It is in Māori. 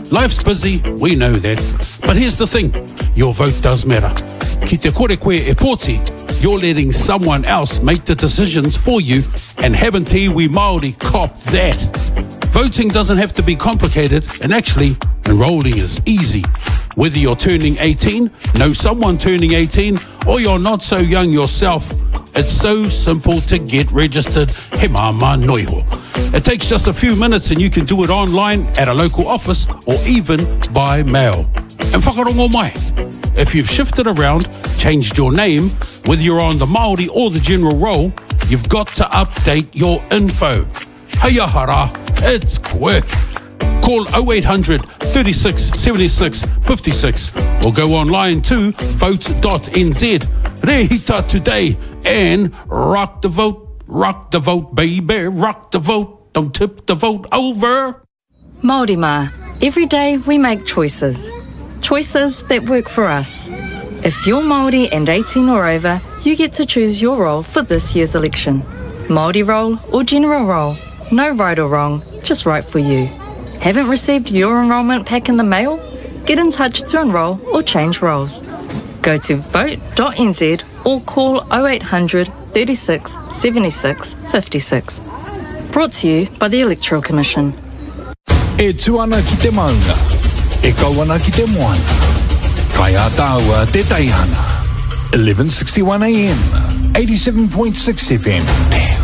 Life's busy, we know that. But here's the thing, your vote does matter. Ki te kore koe e pōti, you're letting someone else make the decisions for you, and haven't we Māori cop that. Voting doesn't have to be complicated, and actually, enrolling is easy. Whether you're turning 18, know someone turning 18, or you're not so young yourself, it's so simple to get registered. He mama noiho. It takes just a few minutes and you can do it online at a local office or even by mail. And whakarongo mai. If you've shifted around, changed your name, whether you're on the Māori or the general roll, you've got to update your info. Heia hara, it's quick. Call 0800 36 76 56 or go online to vote.nz. Rehita today and rock the vote, baby, rock the vote, don't tip the vote over. Māori mā, every day we make choices that work for us. If you're Māori and 18 or over, you get to choose your role for this year's election. Māori role or general role, no right or wrong, just right for you. Haven't received your enrolment pack in the mail? Get in touch to enrol or change roles. Go to vote.nz or call 0800 36 76 56. Brought to you by the Electoral Commission. E tuana ki te maunga, e kauana ki te moana. Kai a tāua te taihana. 11:61 AM, 87.6 FM.